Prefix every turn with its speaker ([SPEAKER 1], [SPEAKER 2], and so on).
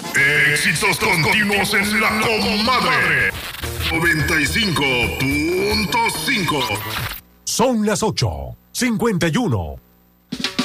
[SPEAKER 1] Éxitos continuos en la comadre. 95.5.
[SPEAKER 2] Son las 8:51.